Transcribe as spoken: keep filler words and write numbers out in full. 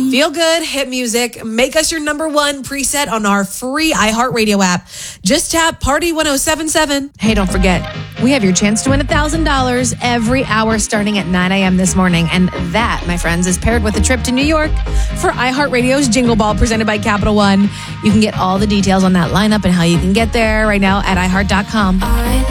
Feel good, hit music. Make us your number one preset on our free iHeartRadio app. Just tap Party ten seventy-seven. Hey, don't forget, we have your chance to win one thousand dollars every hour starting at nine a.m. this morning. And that, my friends, is paired with a trip to New York for iHeartRadio's Jingle Ball presented by Capital One. You can get all the details on that lineup and how you can get there right now at i heart dot com.